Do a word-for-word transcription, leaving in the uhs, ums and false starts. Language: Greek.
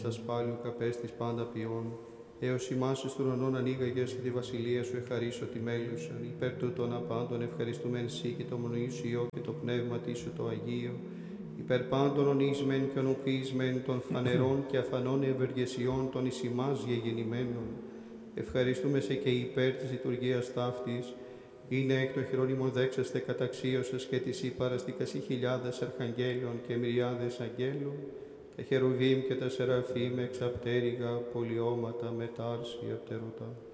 της ασπάλιου καπέστης πάντα ποιών, έως ημάς εις των ονών ανοίγαγες τη βασιλεία σου εχαρίσω τη μέλουσαν, υπέρ τούτων απάντων ευχαριστούμεν σύ και το μονοίου Υιό και το πνεύμα σου το Αγίο, υπέρ πάντων ονείσμεν και ονοποιήσμεν των φανερών και αφανών ευεργεσιών των εις ημάς γεγεννημένων. Ευχαριστούμε σε και υπέρ της λειτουργίας ταύτης, είναι εκ των χειρόνιμων δέξαστε καταξίωσες και της υπαραστικασί χιλιάδες αρχαγγέλων και μυριάδες αγγέλων, τα χερουβίμ και τα σεραφείμ εξαπτέρυγα πολιώματα μετάρσια πτερωτά.